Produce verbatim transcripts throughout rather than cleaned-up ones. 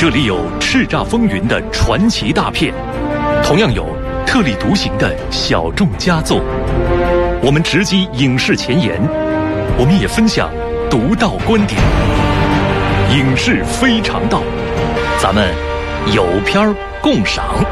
这里有叱咤风云的传奇大片，同样有特立独行的小众佳作。我们直击影视前沿，我们也分享独到观点。影视非常道，咱们有片共赏。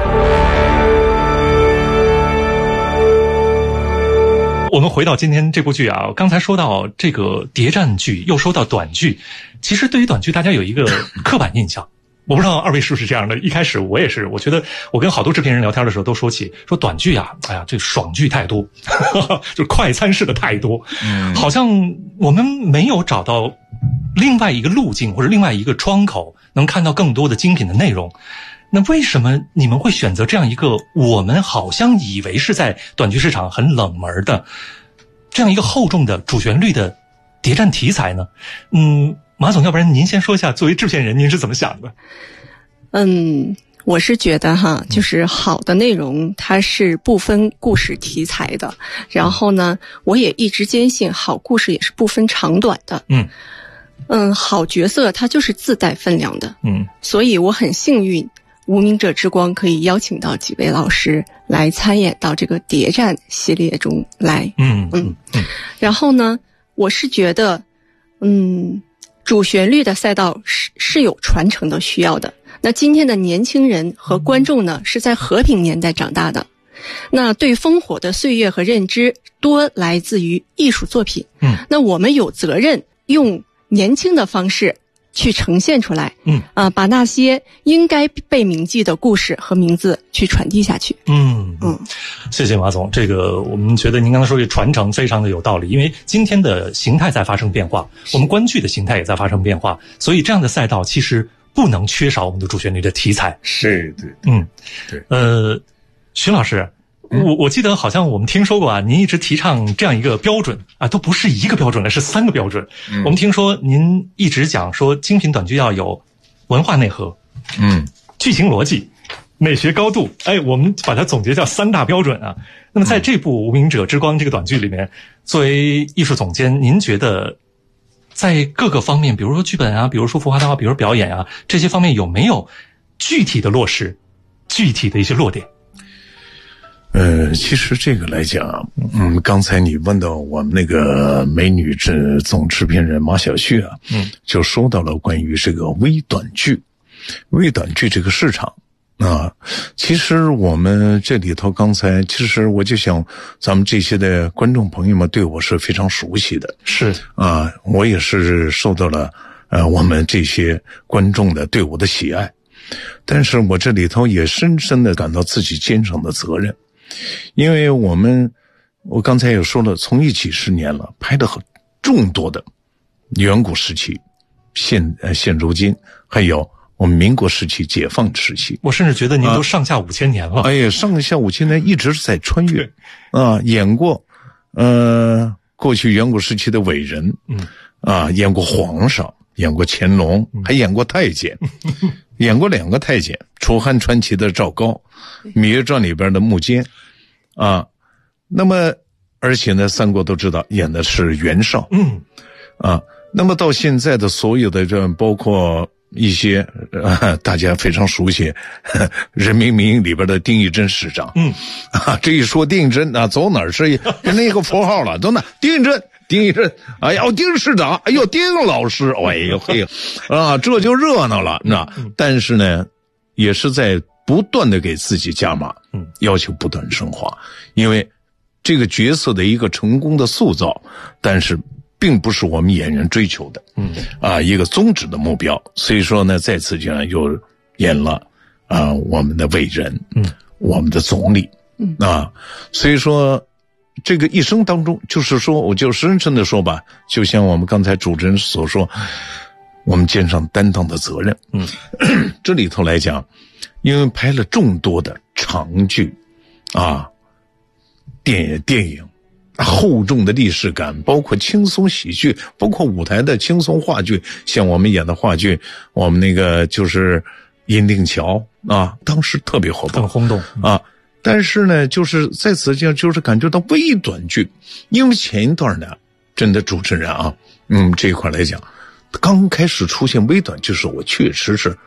我们回到今天这部剧啊，刚才说到这个谍战剧，又说到短剧。其实对于短剧，大家有一个刻板印象，我不知道二位是不是这样的。一开始我也是，我觉得我跟好多制片人聊天的时候都说起，说短剧啊，哎呀，这爽剧太多，就是快餐式的太多，嗯，好像我们没有找到另外一个路径或者另外一个窗口，能看到更多的精品的内容。那为什么你们会选择这样一个我们好像以为是在短剧市场很冷门的这样一个厚重的主旋律的谍战题材呢？嗯，马总，要不然您先说一下，作为制片人您是怎么想的？ 嗯，我是觉得哈，就是好的内容它是不分故事题材的，然后呢，我也一直坚信好故事也是不分长短的。嗯嗯，好角色它就是自带分量的。嗯，所以我很幸运，无名者之光可以邀请到几位老师来参演到这个谍战系列中来。嗯嗯嗯。然后呢，我是觉得，嗯，主旋律的赛道是是有传承的需要的。那今天的年轻人和观众呢，是在和平年代长大的，那对烽火的岁月和认知多来自于艺术作品。嗯，那我们有责任用年轻的方式去呈现出来，嗯啊、呃，把那些应该被铭记的故事和名字去传递下去。嗯嗯， 谢谢马总，这个我们觉得您刚才说这传承非常的有道理，因为今天的形态在发生变化，我们观剧的形态也在发生变化，所以这样的赛道其实不能缺少我们的主旋律的题材。 是，对， 嗯，对，呃，徐老师。我我记得好像我们听说过啊，您一直提倡这样一个标准啊，都不是一个标准了，是三个标准。嗯、我们听说您一直讲说，精品短剧要有文化内核，嗯，剧情逻辑、美学高度，哎，我们把它总结叫三大标准啊。那么在这部《无名者之光》这个短剧里面，作为艺术总监，您觉得在各个方面，比如说剧本啊，比如说服化道啊，比如说表演啊，这些方面有没有具体的落实、具体的一些落点？ 呃，其实这个来讲，嗯，刚才你问到我们那个美女制总制片人马晓旭啊，嗯，就说到了关于这个微短剧，微短剧这个市场啊，其实我们这里头刚才，其实我就想，咱们这些的观众朋友们对我是非常熟悉的， 是啊，我也是受到了呃我们这些观众的对我的喜爱，但是我这里头也深深的感到自己肩上的责任。因为我们，我刚才也说了，从艺几十年了，拍的很众多的，远古时期、现呃现如今，还有我们民国时期、解放时期， 我甚至觉得您都上下五千年了。 啊、哎呀，上下五千年一直在穿越啊，演过呃过去远古时期的伟人，嗯啊，演过皇上，演过乾隆，还演过太监。演过两个太监，楚汉传奇的赵高，芈月传里边的穆坚，啊，那么而且呢，三国都知道演的是袁绍，嗯，啊，那么到现在的所有的这包括一些呃大家非常熟悉呵《人民名义》里边的丁义珍市长，嗯，啊，这一说丁义珍啊，走哪儿是变成一个符号了，走哪丁义珍。丁义珍，哎呀，丁市长，哎呦，丁老师，哎呦嘿，啊，这就热闹了，那但是呢，也是在不断的给自己加码，嗯，要求不断深化，因为这个角色的一个成功的塑造，但是并不是我们演员追求的，嗯，啊，一个宗旨的目标，所以说呢，在此就又演了啊我们的伟人，嗯，我们的总理，嗯啊，所以说。这个一生当中，就是说，我就深深的说吧，就像我们刚才主持人所说，我们肩上担当的责任。嗯，这里头来讲，因为拍了众多的长剧，啊，电电影，厚重的历史感，包括轻松喜剧，包括舞台的轻松话剧，像我们演的话剧，我们那个就是《银锭桥》啊，当时特别火爆， 很轰动啊。但是呢，就是在此就就是感觉到微短剧，因为前一段呢，真的主持人啊，嗯，这一块来讲，刚开始出现微短剧时，我确实是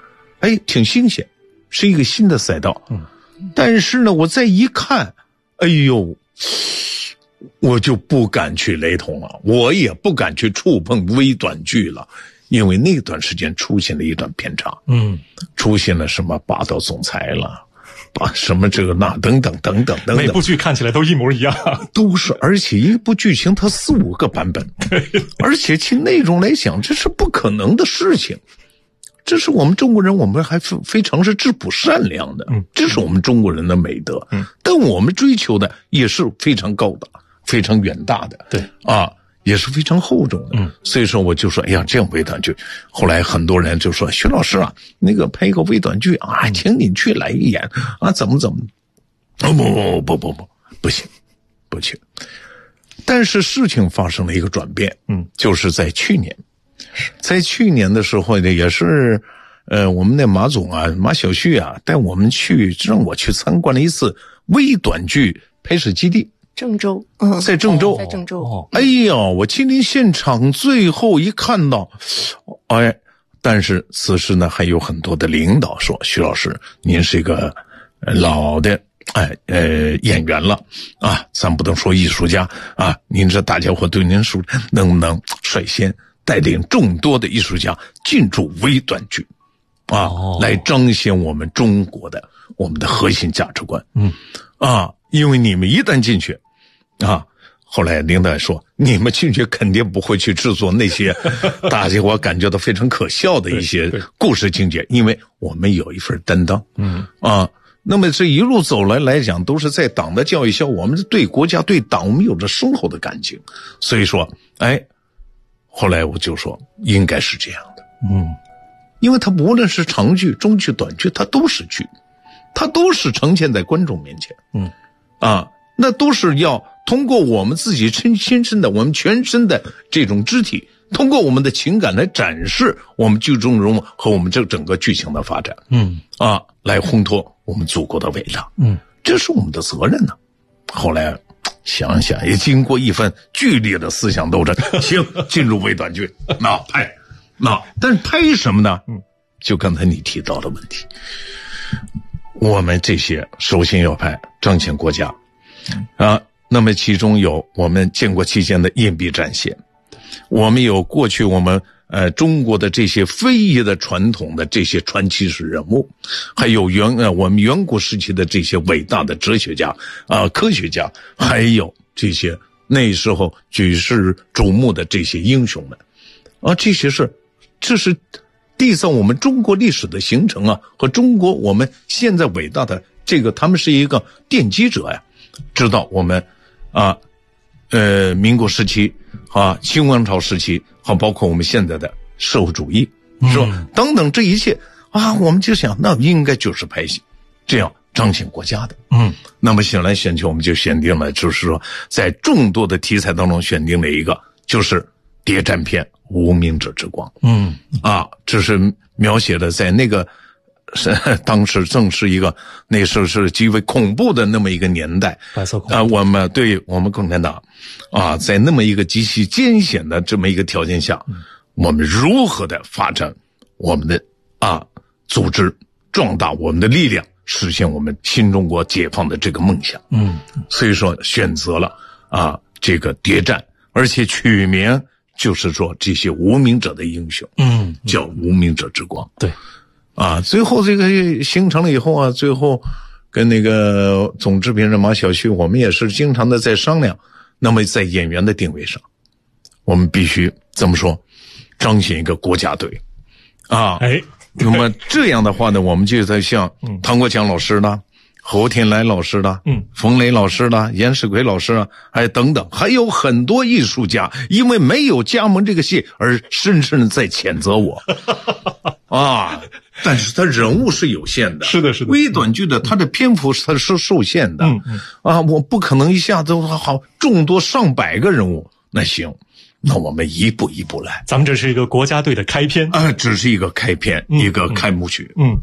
哎，挺新鲜，是一个新的赛道。嗯，但是呢，我再一看，哎呦，我就不敢去雷同了，我也不敢去触碰微短剧了，因为那段时间出现了一段偏差。嗯，出现了什么霸道总裁了。把什么这个那等等等等等等， 每部剧看起来都一模一样， 都是，而且一部剧情它四五个版本，而且其内容来讲，这是不可能的事情。这是我们中国人，我们还非常是质朴善良的，嗯，这是我们中国人的美德，嗯，但我们追求的也是非常高大、非常远大的， 对啊。也是非常厚重的，嗯，所以说我就说，哎呀，这样微短剧，后来很多人就说，徐老师啊，那个拍一个微短剧啊，请你去来演啊，怎么怎么，不不不不不不行，不行。但是事情发生了一个转变，嗯，就是在去年，在去年的时候呢，也是，呃，我们的马总啊，马小旭啊，带我们去，让我去参观了一次微短剧拍摄基地。 郑州，嗯， 在郑州， 在郑州。 哎呀，我亲临现场，最后一看到，哎，但是此时呢，还有很多的领导说，徐老师，您是一个老的，哎，呃，演员了啊，咱不能说艺术家啊，您这大家伙对您说，能不能率先带领众多的艺术家进驻微短剧，啊，哦、来彰显我们中国的我们的核心价值观，嗯，啊。因为你们一旦进去，啊，后来领导说，你们进去肯定不会去制作那些大家伙感觉到非常可笑的一些故事情节，因为我们有一份担当，嗯啊，那么这一路走来来讲，都是在党的教育下，我们对国家对党我们有着深厚的感情，所以说，哎，后来我就说应该是这样的，嗯，因为它无论是长剧、中剧、短剧，它都是剧，它都是呈现在观众面前，嗯。啊，那都是要通过我们自己亲亲身的，我们全身的这种肢体，通过我们的情感来展示我们剧中人物和我们这整个剧情的发展，嗯，啊，来烘托我们祖国的伟大，嗯，这是我们的责任呢。后来想想，也经过一番剧烈的思想斗争，行，进入微短剧，那拍，那但是拍什么呢？嗯，就刚才你提到的问题。我们这些首先要拍彰显国家，啊，那么其中有我们建国期间的硬币战线，我们有过去我们呃中国的这些非遗的传统的这些传奇式人物，还有远呃我们远古时期的这些伟大的哲学家啊、呃、科学家，还有这些那时候举世瞩目的这些英雄们，啊，这些是这是。缔造我们中国历史的形成啊，和中国我们现在伟大的这个，他们是一个奠基者呀，知道我们啊，呃，民国时期啊，清王朝时期，还包括我们现在的社会主义，是吧？嗯、等等这一切啊，我们就想，那应该就是拍戏，这样彰显国家的。嗯，那么选来选去，我们就选定了，就是说，在众多的题材当中选定了一个，就是谍战片。无名者之光，嗯，啊，这是描写的在那个是当时正是一个那时候是极为恐怖的那么一个年代， 白色恐怖啊，我们对我们共产党啊，在那么一个极其艰险的这么一个条件下，嗯、我们如何的发展我们的啊组织，壮大我们的力量，实现我们新中国解放的这个梦想。嗯，所以说选择了啊这个谍战，而且取名。就是说这些无名者的英雄，嗯，叫无名者之光。 对， 啊，最后这个形成了以后啊，最后跟那个总制片人马小旭，我们也是经常的在商量。那么在演员的定位上，我们必须怎么说，彰显一个国家队，啊，哎，那么这样的话呢，我们就在像唐国强老师呢。侯天来老师的，嗯，冯雷老师的，严世奎老师啊，还等等，还有很多艺术家，因为没有加盟这个戏而深深的在谴责我，啊，但是他人物是有限的， 是的，是的， 微短剧的它的篇幅它是受限的，嗯嗯，啊，我不可能一下子好众多上百个人物，那行。那我们一步一步来， 咱们这是一个国家队的开篇啊、呃，只是一个开篇，嗯、一个开幕曲，嗯。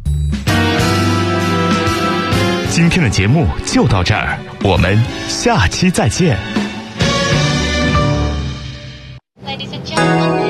今天的节目就到这儿，我们下期再见。